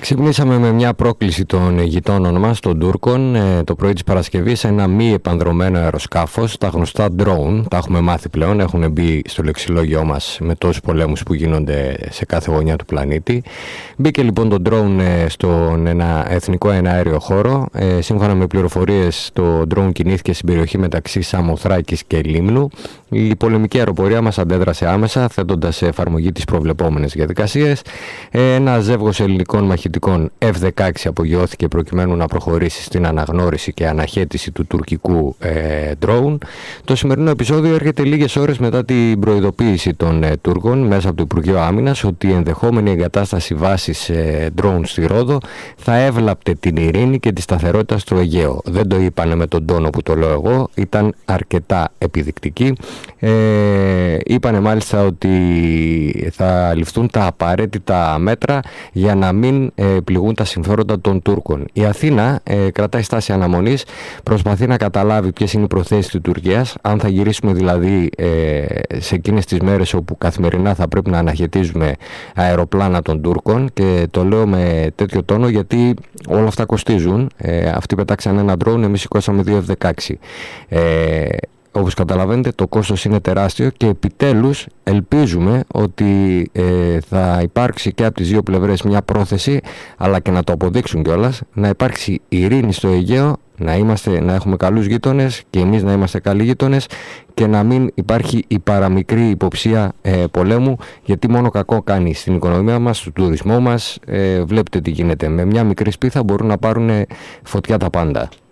Ξυπνήσαμε με μια πρόκληση των γειτόνων μας, των Τούρκων, το πρωί της Παρασκευής, ένα μη επανδρωμένο αεροσκάφος, τα γνωστά drone, τα έχουμε μάθει πλέον, έχουν μπει στο λεξιλόγιό μας με τόσους πολέμους που γίνονται σε κάθε γωνιά του πλανήτη. Μπήκε λοιπόν το drone στον εθνικό εναέριο χώρο. Σύμφωνα με πληροφορίες, το drone κινήθηκε στην περιοχή μεταξύ Σαμοθράκης και Λίμνου. Η πολεμική αεροπορία μας αντέδρασε άμεσα, θέτοντας σε εφαρμογή τις προβλεπόμενες διαδικασίες. Ένα ζεύγος ελληνικών μαχητικών F-16 απογειώθηκε προκειμένου να προχωρήσει στην αναγνώριση και αναχέτηση του τουρκικού drone. Το σημερινό επεισόδιο έρχεται λίγες ώρες μετά την προειδοποίηση των Τούρκων μέσα από το Υπουργείο Άμυνας ότι η ενδεχόμενη εγκατάσταση βάσης drone στη Ρόδο θα έβλαπτε την ειρήνη και τη σταθερότητα στο Αιγαίο. Δεν το είπανε με τον τόνο που το λέω εγώ, ήταν αρκετά επιδεικτικοί. Είπανε μάλιστα ότι θα ληφθούν τα απαραίτητα μέτρα για να μην πληγούν τα συμφέροντα των Τούρκων. Η Αθήνα κρατάει στάση αναμονής, προσπαθεί να καταλάβει ποιες είναι οι προθέσεις της Τουρκίας, αν θα γυρίσουμε δηλαδή σε εκείνες τις μέρες όπου καθημερινά θα πρέπει να αναχαιτίζουμε αεροπλάνα των Τούρκων, και το λέω με τέτοιο τόνο γιατί όλα αυτά κοστίζουν. Αυτοί πετάξαν ένα drone, εμείς σηκώσαμε 2 F-16. Όπως καταλαβαίνετε, το κόστος είναι τεράστιο και επιτέλους ελπίζουμε ότι θα υπάρξει και από τις δύο πλευρές μια πρόθεση, αλλά και να το αποδείξουν κιόλας, να υπάρξει ειρήνη στο Αιγαίο, να έχουμε καλούς γείτονες και εμείς να είμαστε καλοί γείτονες και να μην υπάρχει η παραμικρή υποψία πολέμου, γιατί μόνο κακό κάνει στην οικονομία μας, στον τουρισμό μας. Βλέπετε τι γίνεται. Με μια μικρή σπίθα μπορούν να πάρουν φωτιά τα πάντα.